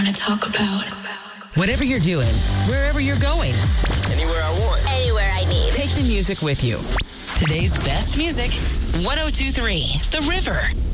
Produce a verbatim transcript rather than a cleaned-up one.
want to talk about. Whatever you're doing, wherever you're going, anywhere I want, anywhere I need. Take the music with you. Today's best music, one oh two point three The River.